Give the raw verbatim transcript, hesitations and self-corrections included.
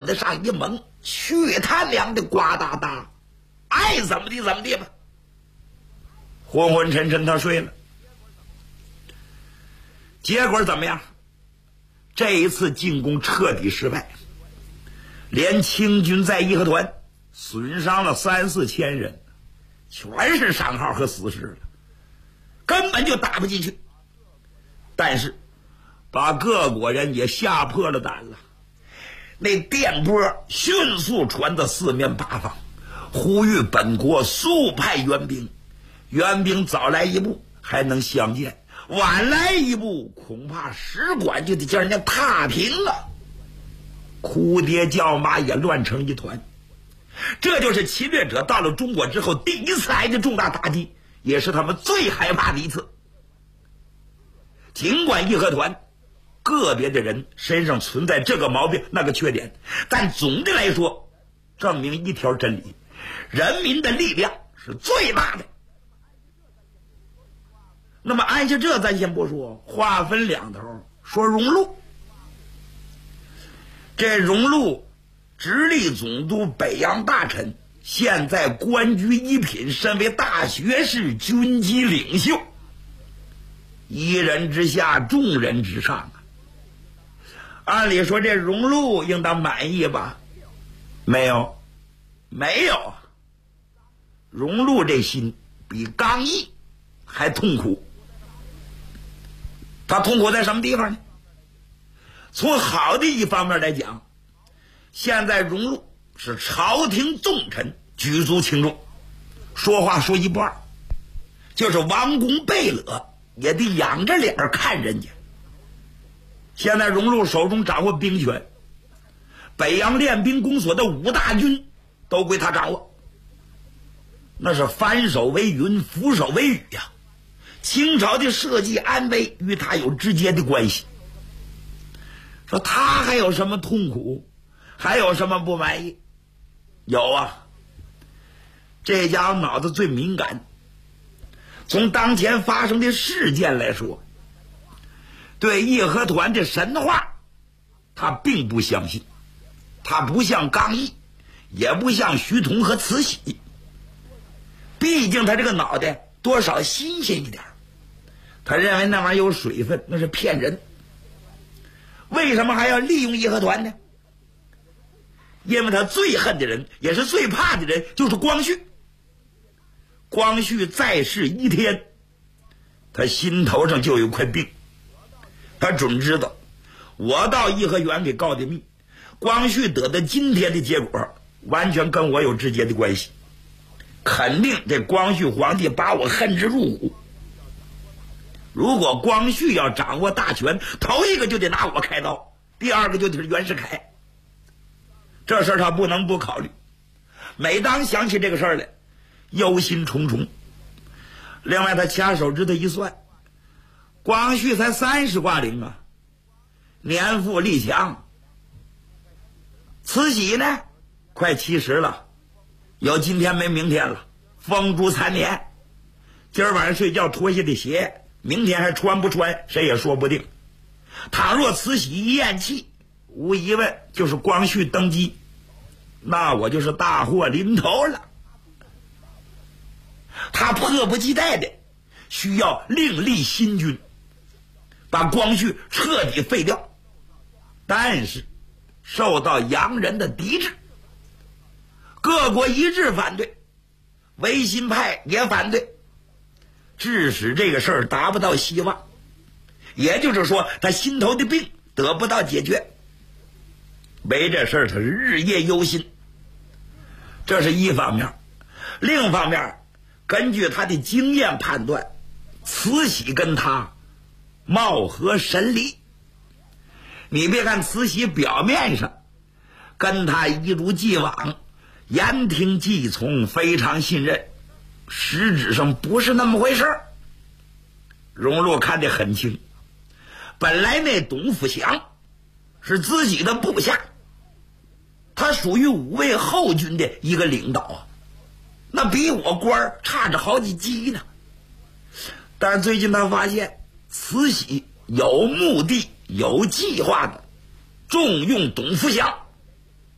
子上一蒙，去他娘的呱嗒嗒，爱怎么地怎么地吧。昏昏沉沉他睡了。结果怎么样？这一次进攻彻底失败，连清军在义和团损伤了三四千人，全是伤号和死士了，根本就打不进去。但是把各国人也吓破了胆了，那电波迅速传到四面八方，呼吁本国速派援兵。援兵早来一步还能相见，晚来一步恐怕使馆就得叫人家踏平了。哭爹叫妈也乱成一团。这就是侵略者到了中国之后第一次挨的重大打击，也是他们最害怕的一次。尽管义和团个别的人身上存在这个毛病那个缺点，但总的来说证明一条真理：人民的力量是最大的。那么按下这咱先不说，话分两头，说荣禄。这荣禄直隶总督北洋大臣，现在官居一品，身为大学士，军机领袖，一人之下，众人之上啊。按理说这荣禄应当满意吧？没有，没有。荣禄这心比刚毅还痛苦。他痛苦在什么地方呢？从好的一方面来讲，现在荣禄是朝廷重臣，举足轻重，说话说一不二，就是王公贝勒也得仰着脸看人家。现在荣禄手中掌握兵权，北洋练兵公所的五大军都归他掌握，那是翻手为云，覆手为雨呀、啊。清朝的社稷安危与他有直接的关系。说他还有什么痛苦，还有什么不满意？有啊，这家伙脑子最敏感。从当前发生的事件来说，对义和团的神话他并不相信，他不像刚毅，也不像徐桐和慈禧，毕竟他这个脑袋多少新鲜一点，他认为那玩意有水分，那是骗人。为什么还要利用义和团呢？因为他最恨的人，也是最怕的人，就是光绪。光绪在世一天，他心头上就有块病。他准知道，我到颐和园给告的密，光绪得的今天的结果，完全跟我有直接的关系。肯定这光绪皇帝把我恨之入骨。如果光绪要掌握大权，头一个就得拿我开刀，第二个就得是袁世凯。这事儿他不能不考虑。每当想起这个事儿来，忧心忡忡。另外他掐手指头一算，光绪才三十挂零啊，年富力强。慈禧呢，快七十了，有今天没明天了，风烛残年。今儿晚上睡觉脱下的鞋，明天还穿不穿，谁也说不定。倘若慈禧一咽气，无疑问就是光绪登基，那我就是大祸临头了。他迫不及待的需要另立新君，把光绪彻底废掉，但是受到洋人的抵制，各国一致反对，维新派也反对，致使这个事儿达不到希望。也就是说，他心头的病得不到解决，为这事儿他是日夜忧心。这是一方面。另一方面，根据他的经验判断，慈禧跟他貌合神离。你别看慈禧表面上跟他一如既往言听计从，非常信任，实质上不是那么回事儿。荣禄看得很清，本来那董福祥是自己的部下，他属于五位后军的一个领导啊，那比我官差着好几级呢。但是最近他发现慈禧有目的有计划的重用董福祥，